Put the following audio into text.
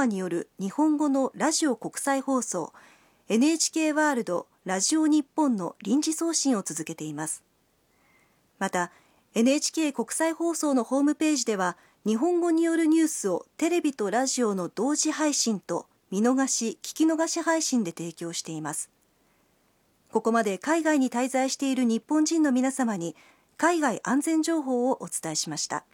波による日本語のラジオ国際放送 NHK ワールドラジオ日本の臨時送信を続けています。また NHK 国際放送のホームページでは日本語によるニュースをテレビとラジオの同時配信と見逃し・聞き逃し配信で提供しています。ここまで海外に滞在している日本人の皆様に海外安全情報をお伝えしました。